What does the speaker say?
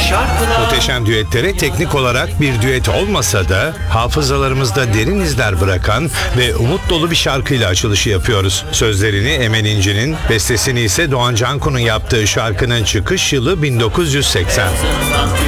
Muhteşem düetlere teknik olarak bir düet olmasa da hafızalarımızda derin izler bırakan ve umut dolu bir şarkıyla açılışı yapıyoruz. Sözlerini Emel İnci'nin, bestesini ise Doğan Canku'nun yaptığı şarkının çıkış yılı 1980.